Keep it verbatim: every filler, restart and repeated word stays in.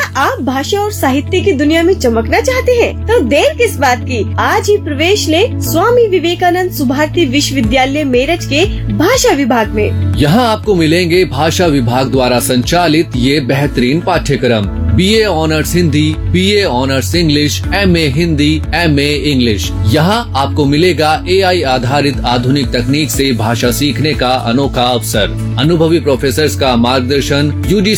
आप भाषा और साहित्य की दुनिया में चमकना चाहते हैं तो देर किस बात की, आज ही प्रवेश लें स्वामी विवेकानंद सुभारती विश्वविद्यालय मेरठ के भाषा विभाग में। यहाँ आपको मिलेंगे भाषा विभाग द्वारा संचालित ये बेहतरीन पाठ्यक्रम, B A honours Hindi, B A honours English, M A Hindi, M A English. यहाँ आपको मिलेगा ए आई आधारित आधुनिक तकनीक से भाषा सीखने का अनोखा अवसर, अनुभवी प्रोफेसर्स का मार्गदर्शन, यू जी